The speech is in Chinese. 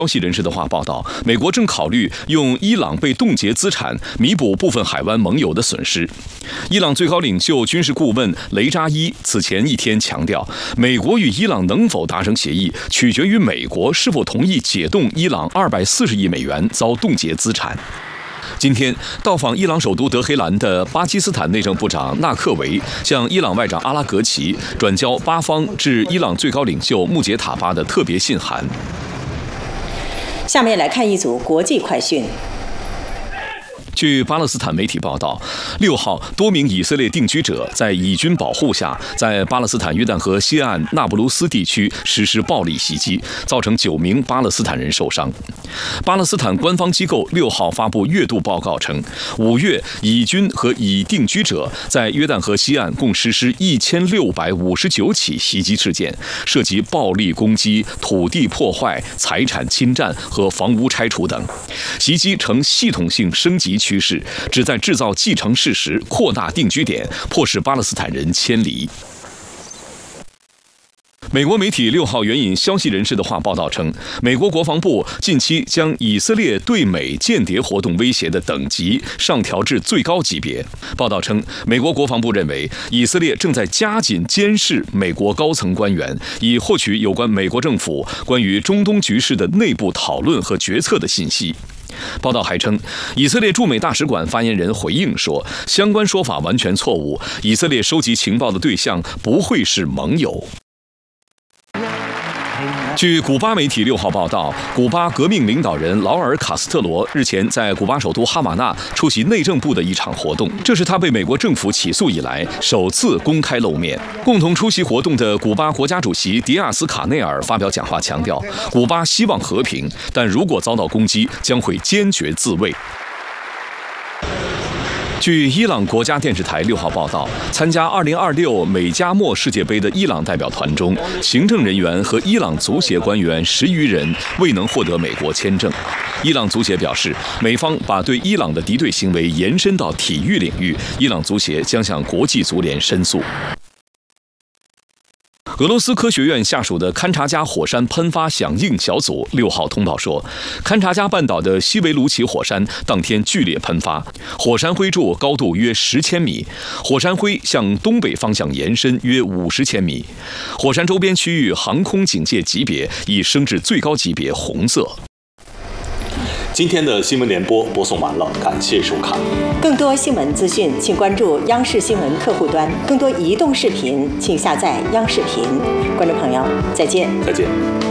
消息人士的话报道，美国正考虑用伊朗被冻结资产弥补部分海湾盟友的损失。伊朗最高领袖军事顾问雷扎伊此前一天强调，美国与伊朗能否达成协议，取决于美国是否同意解冻伊朗240亿美元遭冻结资产。今天到访伊朗首都德黑兰的巴基斯坦内政部长纳克维向伊朗外长阿拉格齐转交巴方致伊朗最高领袖穆杰塔巴的特别信函。 下面来看一组国际快讯。 据巴勒斯坦媒体报道，6号多名以色列定居者在以军保护下，在巴勒斯坦约旦河西岸那不鲁斯地区实施暴力袭击，造成9名巴勒斯坦人受伤。巴勒斯坦官方机构6号发布月度报告称，5月以军和以定居者在约旦河西岸共实施1659起袭击事件，涉及暴力攻击、土地破坏、财产侵占和房屋拆除等。袭击呈系统性升级趋势，旨在制造既成事实，扩大定居点，迫使巴勒斯坦人迁离。美国媒体6号援引消息人士的话报道称，美国国防部近期将以色列对美间谍活动威胁的等级上调至最高级别。报道称，美国国防部认为以色列正在加紧监视美国高层官员，以获取有关美国政府关于中东局势的内部讨论和决策的信息。报道还称，以色列驻美大使馆发言人回应说，相关说法完全错误，以色列收集情报的对象不会是盟友。据古巴媒体6号报道，古巴革命领导人劳尔·卡斯特罗日前在古巴首都哈瓦那出席内政部的一场活动，这是他被美国政府起诉以来首次公开露面。共同出席活动的古巴国家主席迪亚斯卡内尔发表讲话，强调古巴希望和平，但如果遭到攻击，将会坚决自卫。据伊朗国家电视台6号报道，参加2026美加墨世界杯的伊朗代表团中，行政人员和伊朗足协官员10余人未能获得美国签证。伊朗足协表示，美方把对伊朗的敌对行为延伸到体育领域，伊朗足协将向国际足联申诉。俄罗斯科学院下属的勘察加火山喷发响应小组6号通报说，勘察加半岛的西维卢奇火山当天剧烈喷发，火山灰柱高度约10千米，火山灰向东北方向延伸约50千米，火山周边区域航空警戒级别已升至最高级别红色。 今天的新闻联播播送完了，感谢收看。 更多新闻资讯，请关注央视新闻客户端。更多移动视频，请下载央视频。观众朋友，再见。 再见。